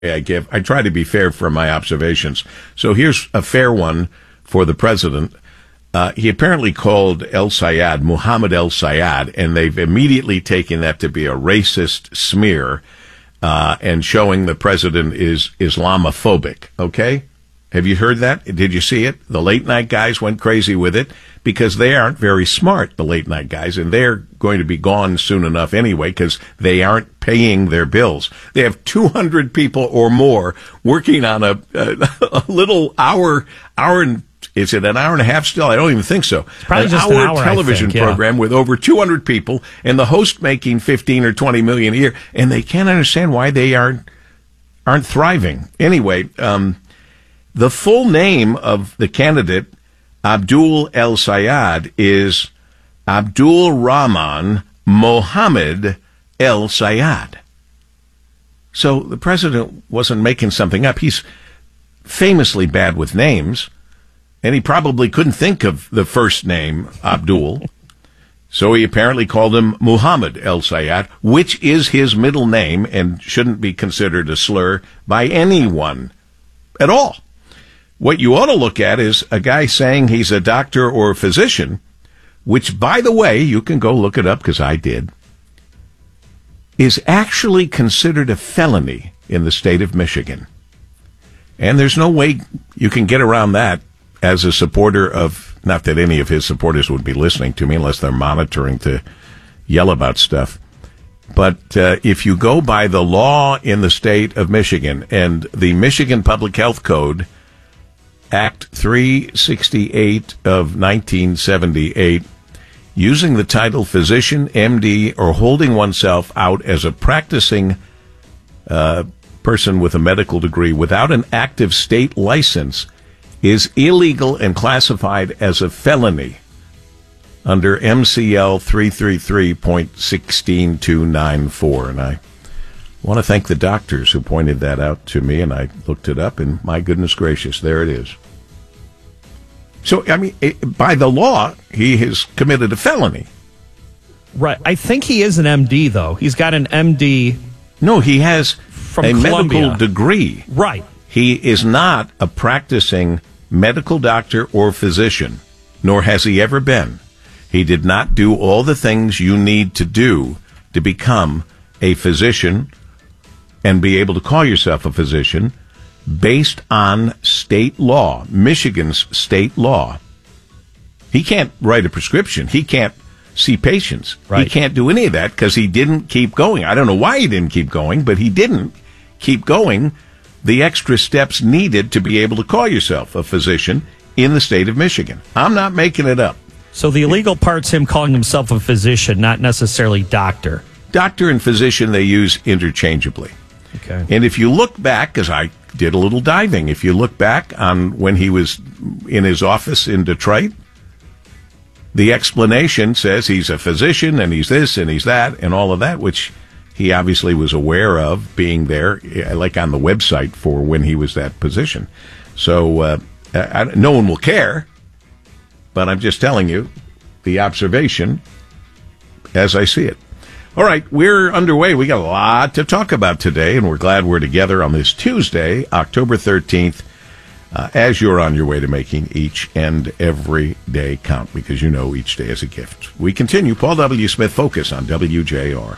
I give. I try to be fair from my observations. So here's a fair one for the president. He apparently called El-Sayed, Mohammed El-Sayed, and they've immediately taken that to be a racist smear and showing the president is Islamophobic, okay? Have you heard that? Did you see it? The late-night guys went crazy with it because they aren't very smart, the late-night guys, and they're going to be gone soon enough anyway because they aren't paying their bills. They have 200 people or more working on a little hour and is it an hour and a half still? I don't even think so. It's probably just an hour television program with over 200 people and the host making 15 or 20 million a year, and they can't understand why they aren't thriving. Anyway, the full name of the candidate, Abdul El-Sayed, is Abdul Rahman Mohammed El-Sayed. So the president wasn't making something up. He's famously bad with names, and he probably couldn't think of the first name, Abdul. So he apparently called him Muhammad El-Sayed, which is his middle name and shouldn't be considered a slur by anyone at all. What you ought to look at is a guy saying he's a doctor or a physician, which, by the way, you can go look it up because I did, is actually considered a felony in the state of Michigan. And there's no way you can get around that as a supporter of, not that any of his supporters would be listening to me unless they're monitoring to yell about stuff. But if you go by the law in the state of Michigan and the Michigan Public Health Code, Act 368 of 1978, using the title physician, MD, or holding oneself out as a practicing person with a medical degree without an active state license is illegal and classified as a felony under MCL 333.16294. And I want to thank the doctors who pointed that out to me, and I looked it up, and my goodness gracious, there it is. So, I mean, by the law, he has committed a felony. Right. I think he is an MD, though. He's got an MD. No, he has from a Columbia. medical degree. Right. He is not a practicing medical doctor or physician, nor has he ever been. He did not do all the things you need to do to become a physician and be able to call yourself a physician based on state law, Michigan's state law. He can't write a prescription. He can't see patients. Right. He can't do any of that because he didn't keep going. I don't know why he didn't keep going, but he didn't keep going the extra steps needed to be able to call yourself a physician in the state of Michigan. I'm not making it up. So the illegal part's him calling himself a physician, not necessarily doctor. Doctor and physician they use interchangeably. Okay. And if you look back, because I did a little diving, if you look back on when he was in his office in Detroit, the explanation says he's a physician and he's this and he's that and all of that, which he obviously was aware of being there, like on the website for when he was that position. So no one will care, but I'm just telling you the observation as I see it. All right, we're underway. We got a lot to talk about today, and we're glad we're together on this Tuesday, October 13th, as you're on your way to making each and every day count, because you know each day is a gift. We continue. Paul W. Smith, Focus on WJR.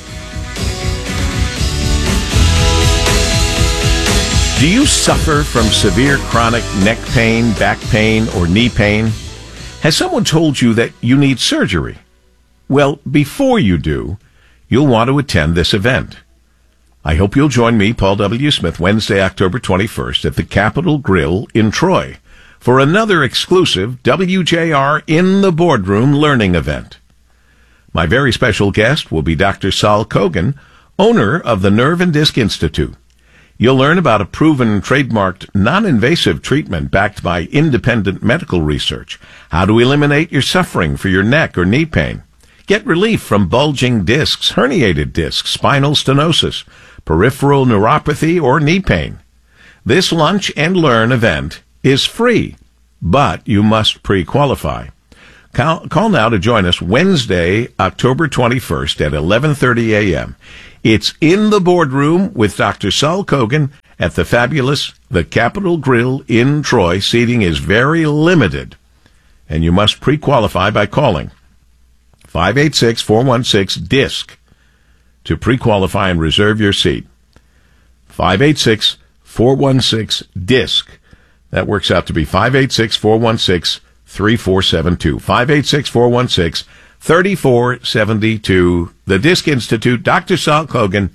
Do you suffer from severe chronic neck pain, back pain, or knee pain? Has someone told you that you need surgery? Well, before you do, you'll want to attend this event. I hope you'll join me, Paul W. Smith, Wednesday, October 21st at the Capitol Grill in Troy for another exclusive WJR in the Boardroom learning event. My very special guest will be Dr. Saul Kogan, owner of the Nerve and Disc Institute. You'll learn about a proven trademarked non-invasive treatment backed by independent medical research, how to eliminate your suffering for your neck or knee pain, get relief from bulging discs, herniated discs, spinal stenosis, peripheral neuropathy, or knee pain. This Lunch and Learn event is free, but you must pre-qualify. Call now to join us Wednesday, October 21st at 11:30 a.m. It's in the boardroom with Dr. Saul Kogan at the fabulous The Capitol Grill in Troy. Seating is very limited, and you must pre-qualify by calling 586-416-DISC to pre-qualify and reserve your seat. 586-416-DISC. That works out to be 586-416-3472. 586-416-3472. The DISC Institute, Dr. Saul Kogan,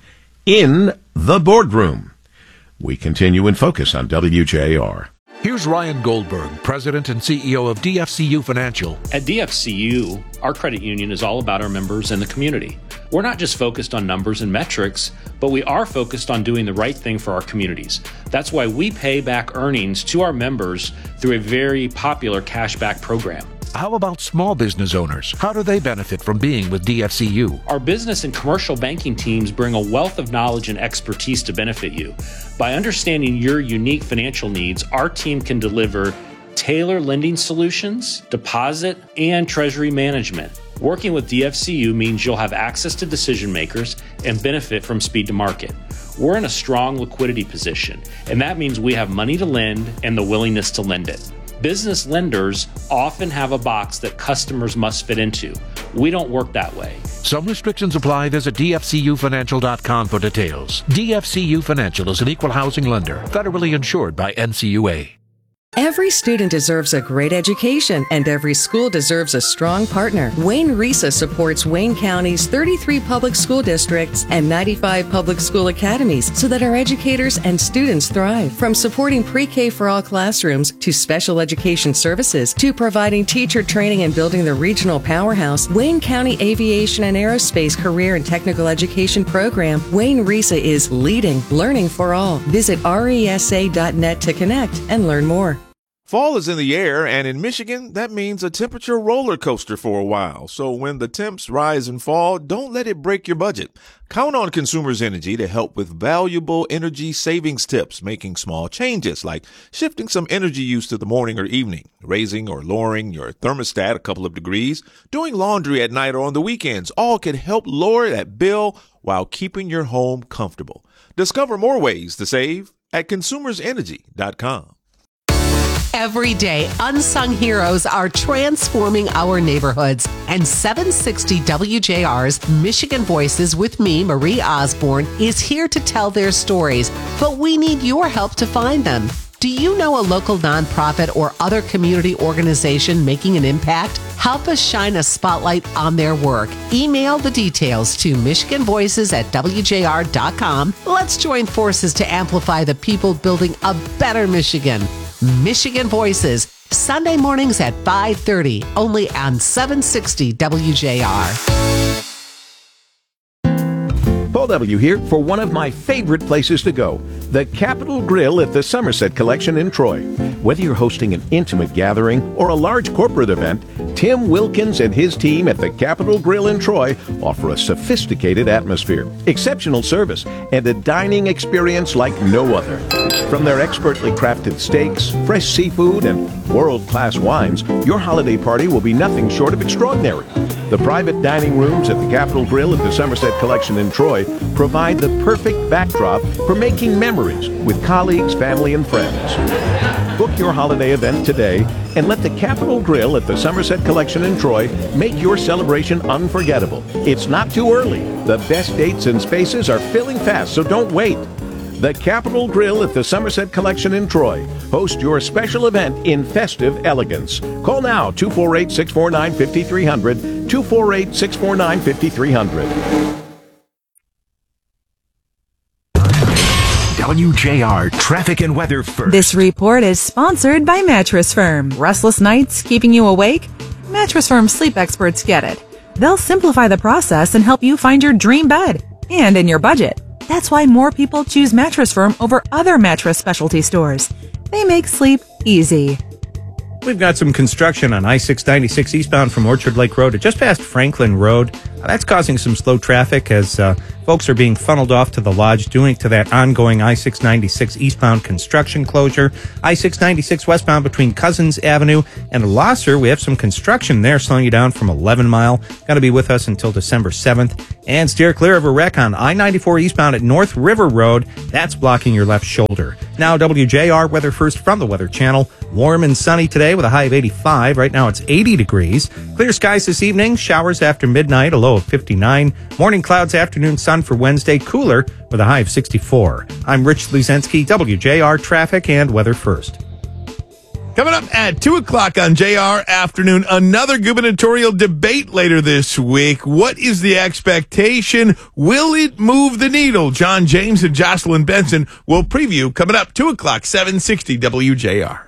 in the boardroom. We continue in focus on WJR. Here's Ryan Goldberg, President and CEO of DFCU Financial. At DFCU, our credit union is all about our members and the community. We're not just focused on numbers and metrics, but we are focused on doing the right thing for our communities. That's why we pay back earnings to our members through a very popular cashback program. How about small business owners? How do they benefit from being with DFCU? Our business and commercial banking teams bring a wealth of knowledge and expertise to benefit you. By understanding your unique financial needs, our team can deliver tailored lending solutions, deposit, and treasury management. Working with DFCU means you'll have access to decision makers and benefit from speed to market. We're in a strong liquidity position, and that means we have money to lend and the willingness to lend it. Business lenders often have a box that customers must fit into. We don't work that way. Some restrictions apply. Visit DFCUFinancial.com for details. DFCU Financial is an equal housing lender, federally insured by NCUA. Every student deserves a great education, and every school deserves a strong partner. Wayne Risa supports Wayne County's 33 public school districts and 95 public school academies so that our educators and students thrive. From supporting pre-K for all classrooms to special education services to providing teacher training and building the regional powerhouse, Wayne County Aviation and Aerospace Career and Technical Education Program, Wayne Risa is leading learning for all. Visit resa.net to connect and learn more. Fall is in the air, and in Michigan, that means a temperature roller coaster for a while. So when the temps rise and fall, don't let it break your budget. Count on Consumers Energy to help with valuable energy savings tips, making small changes like shifting some energy use to the morning or evening, raising or lowering your thermostat a couple of degrees, doing laundry at night or on the weekends. All can help lower that bill while keeping your home comfortable. Discover more ways to save at consumersenergy.com. Every day, unsung heroes are transforming our neighborhoods. And 760 WJR's Michigan Voices with me, Marie Osborne, is here to tell their stories. But we need your help to find them. Do you know a local nonprofit or other community organization making an impact? Help us shine a spotlight on their work. Email the details to MichiganVoices@WJR.com. Let's join forces to amplify the people building a better Michigan. Michigan Voices, Sunday mornings at 5:30, only on 760 WJR. Paul W. here for one of my favorite places to go, the Capitol Grill at the Somerset Collection in Troy. Whether you're hosting an intimate gathering or a large corporate event, Tim Wilkins and his team at the Capitol Grill in Troy offer a sophisticated atmosphere, exceptional service, and a dining experience like no other. From their expertly crafted steaks, fresh seafood, and world-class wines, your holiday party will be nothing short of extraordinary. The private dining rooms at the Capitol Grill at the Somerset Collection in Troy provide the perfect backdrop for making memories with colleagues, family, and friends. Book your holiday event today and let the Capitol Grill at the Somerset Collection in Troy make your celebration unforgettable. It's not too early. The best dates and spaces are filling fast, so don't wait. The Capitol Grill at the Somerset Collection in Troy. Host your special event in festive elegance. Call now, 248-649-5300, 248-649-5300. WJR Traffic and Weather First. This report is sponsored by Mattress Firm. Restless nights keeping you awake? Mattress Firm sleep experts get it. They'll simplify the process and help you find your dream bed and in your budget. That's why more people choose Mattress Firm over other mattress specialty stores. They make sleep easy. We've got some construction on I-696 eastbound from Orchard Lake Road to just past Franklin Road. That's causing some slow traffic as folks are being funneled off to the lodge due to that ongoing I-696 eastbound construction closure. I-696 westbound between Cousins Avenue and Losser. We have some construction there slowing you down from 11 Mile. Got to be with us until December 7th. And steer clear of a wreck on I-94 eastbound at North River Road. That's blocking your left shoulder. Now WJR weather first from the Weather Channel. Warm and sunny today with a high of 85. Right now it's 80 degrees. Clear skies this evening. Showers after midnight, a low of 59. Morning clouds, afternoon sun for Wednesday. Cooler with a high of 64. I'm Rich Luzensky, WJR Traffic and Weather First. Coming up at 2 o'clock on JR Afternoon, another gubernatorial debate later this week. What is the expectation? Will it move the needle? John James and Jocelyn Benson will preview coming up 2 o'clock, 760 WJR.